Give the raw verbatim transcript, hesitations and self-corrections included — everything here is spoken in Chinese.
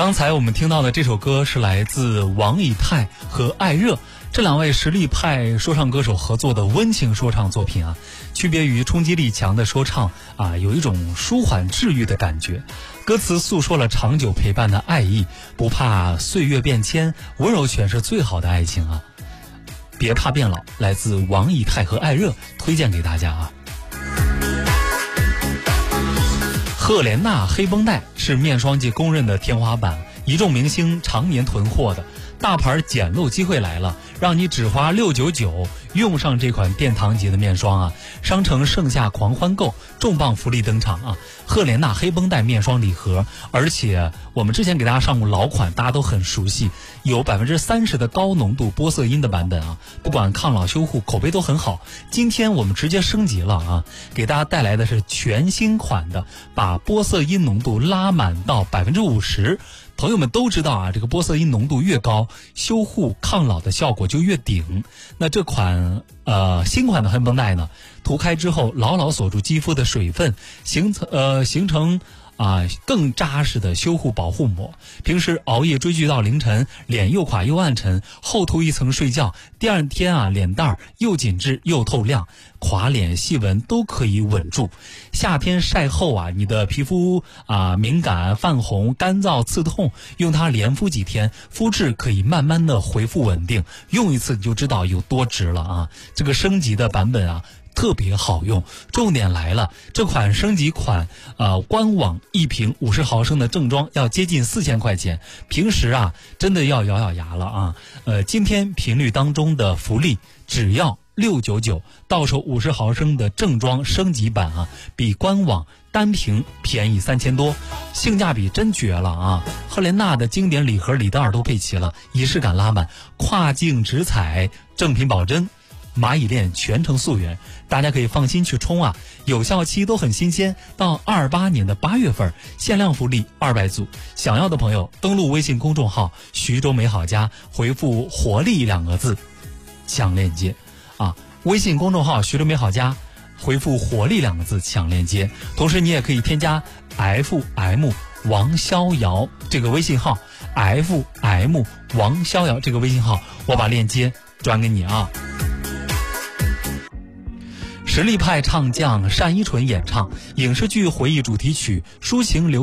刚才我们听到的这首歌是来自王以太和艾热这两位实力派说唱歌手合作的温情说唱作品啊，区别于冲击力强的说唱啊，有一种舒缓治愈的感觉。歌词诉说了长久陪伴的爱意，不怕岁月变迁，温柔诠释最好的爱情啊。别怕变老，来自王以太和艾热，推荐给大家啊。赫莲娜黑绷带是面霜界公认的天花板，一众明星常年囤货的。大牌捡漏机会来了，让你只花六九九用上这款殿堂级的面霜啊！商城盛夏狂欢购，重磅福利登场啊！赫莲娜黑绷带面霜礼盒，而且我们之前给大家上过老款，大家都很熟悉，有百分之三十的高浓度玻色因的版本啊，不管抗老修护，口碑都很好。今天我们直接升级了啊，给大家带来的是全新款的，把玻色因浓度拉满到百分之五十。朋友们都知道啊，这个玻色因浓度越高，修护抗老的效果就越顶。那这款呃新款的黑绷带呢，涂开之后牢牢锁住肌肤的水分，形成呃形成啊更扎实的修护保护膜。平时熬夜追剧到凌晨，脸又垮又暗沉，厚涂一层睡觉，第二天啊脸蛋儿又紧致又透亮，垮脸细纹都可以稳住。夏天晒后啊，你的皮肤啊敏感、泛红、干燥、刺痛，用它连敷几天，肤质可以慢慢的恢复稳定，用一次你就知道有多值了啊！这个升级的版本啊，特别好用。重点来了，这款升级款呃官网一瓶五十毫升的正装要接近四千块钱，平时啊真的要咬咬牙了啊！呃，今天频率当中的福利只要六九九，到手五十毫升的正装升级版啊，比官网单瓶便宜三千多，性价比真绝了啊！赫莲娜的经典礼盒礼袋都配齐了，仪式感拉满，跨境直采，正品保真。蚂蚁链全程溯源，大家可以放心去冲啊！有效期都很新鲜，到二八年的八月份，限量福利二百组，想要的朋友登录微信公众号徐州美好家，回复活力两个字抢链接啊！微信公众号徐州美好家，回复活力两个字抢链接。同时你也可以添加 F M 王逍遥这个微信号 ，F M 王逍遥这个微信号，我把链接转给你啊。实力派唱将单依纯演唱影视剧回忆主题曲《抒情流》